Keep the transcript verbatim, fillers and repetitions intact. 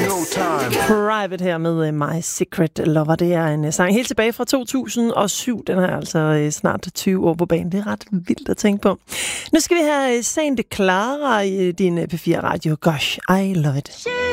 Private her med My Secret Lover. Det er en sang helt tilbage fra to tusind og syv. Den er altså snart tyve år på banen. Det er ret vildt at tænke på. Nu skal vi have Saint Clara i din P fire Radio. Gosh, I love it.